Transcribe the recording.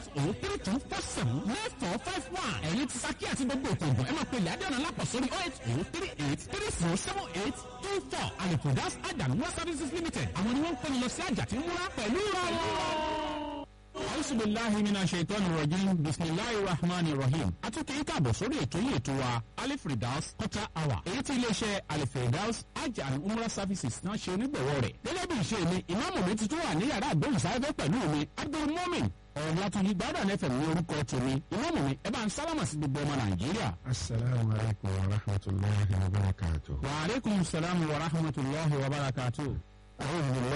08032479451. ẹ̀yin ti Ṣakí àti gbogbo Òkòǹdó ẹ máa pe ilẹ̀ adéọ̀nà lápọ̀ sórí 08038307824. Al-Firdaus Hajj and Umrah Services Limited àwọn ni wọ́n ń kọ́ni lọ sí àjà tí ń múra pẹ̀lú ìrọ̀rùn. A'udhu billahi minash shaitani rajim. Bismillahir rahmanir rahim. Àtúnkè yín káàbọ̀ sórí ètò yìí ètò wa Al-Firdaus quarter hour. èyí tí iléeṣẹ́ Al-Firdaus Hajj and Umrah Services náà ṣe onígbọ̀wọ́ rẹ̀. gẹ́gẹ́ bí ìṣe mi ìmáàmù mi ti tún wà ní yàrá àgbóhùnsáfẹ́fẹ́ pẹ̀lú mi Abdul Mumin Ọ̀làtúnjì Gbádùn FM ní orúkọ tèmi. ìmáàmù mi ẹ bá ń sálámà sí gbogbo ọmọ Nàìjíríà. Assalamu alaikum wa rahmatullahi wa barakatuh. Wa alaikum salam wa rahmatullahi wa barakatuh.